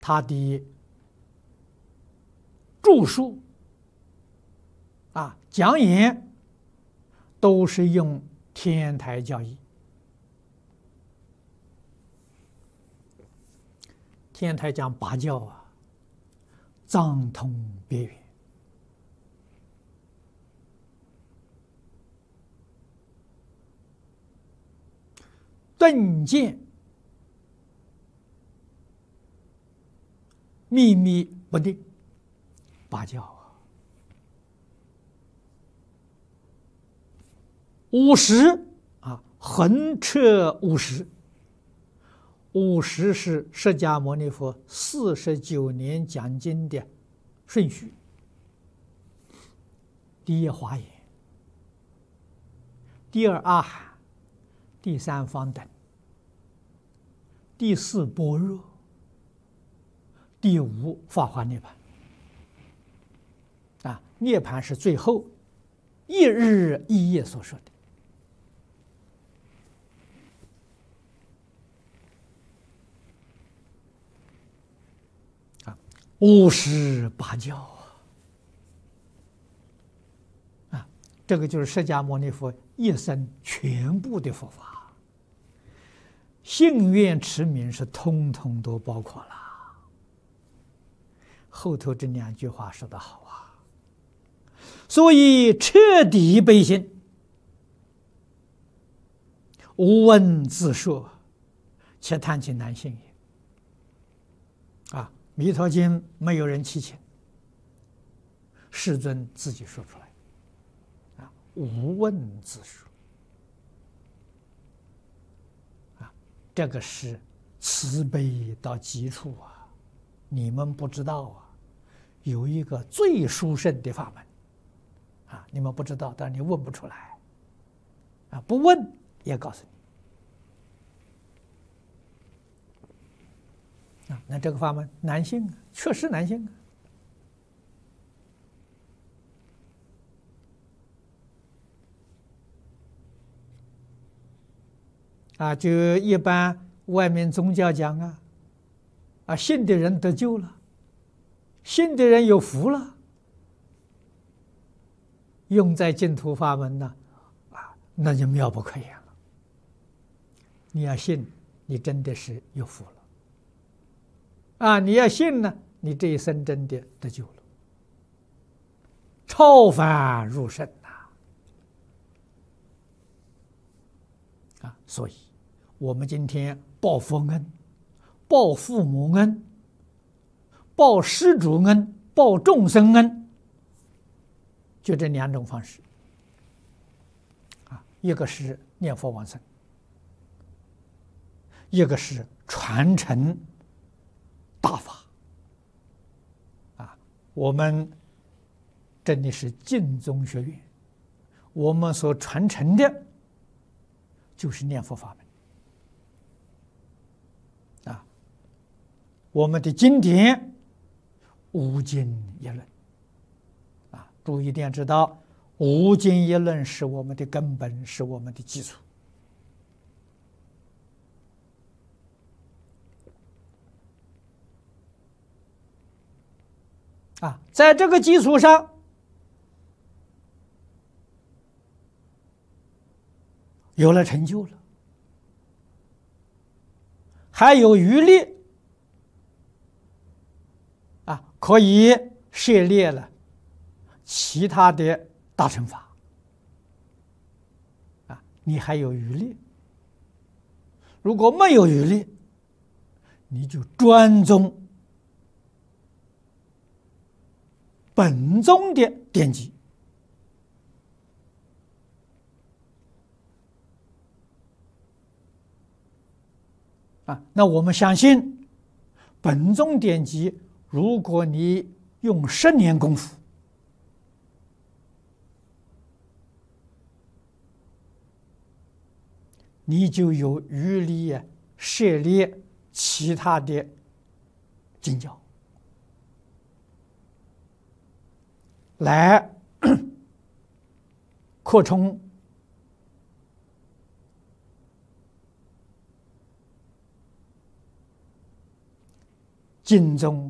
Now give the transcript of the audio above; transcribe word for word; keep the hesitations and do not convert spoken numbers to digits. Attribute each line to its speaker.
Speaker 1: 他的著述啊讲演都是用天台教义。天台讲八教啊，藏通别圆，顿渐秘密不定，八教啊。五十啊，横彻五十。五十是释迦牟尼佛四十九年讲经的顺序：第一华严，第二阿含，第三方等，第四般若，第五法华涅槃。啊，涅槃是最后一日一夜所说的。五十八教啊，这个就是释迦牟尼佛一生全部的佛法，信愿持名是通通都包括了。后头这两句话说得好啊，所以彻底背信，无问自说，且叹其难信也。啊，《弥陀经》没有人祈请，世尊自己说出来，啊，无问自说，啊，这个是慈悲到极处啊！你们不知道啊，有一个最殊胜的法门，啊，你们不知道，但你问不出来，啊，不问也告诉你。啊，那这个法门难信啊，确实难信啊！啊，就一般外面宗教讲啊，啊，信的人得救了，信的人有福了，用在净土法门呢，啊，那就妙不可言了。你要信，你真的是有福了。啊，你要信呢，你这一生真的得救了，超凡入圣呐！啊，所以我们今天报佛恩、报父母恩、报施主恩、报众生恩，就这两种方式。啊，一个是念佛往生，一个是传承大法。啊，我们真的是净宗学院，我们所传承的就是念佛法门。啊，我们的经典无经一论。啊，诸位一定要知道，无经一论是我们的根本，是我们的基础。啊，在这个基础上，有了成就了，还有余力啊，可以涉猎了其他的大乘法啊，你还有余力。如果没有余力，你就专宗本宗的典籍。啊，那我们相信本宗典籍，如果你用十年功夫，你就有余力啊涉猎其他的经教，来扩充经中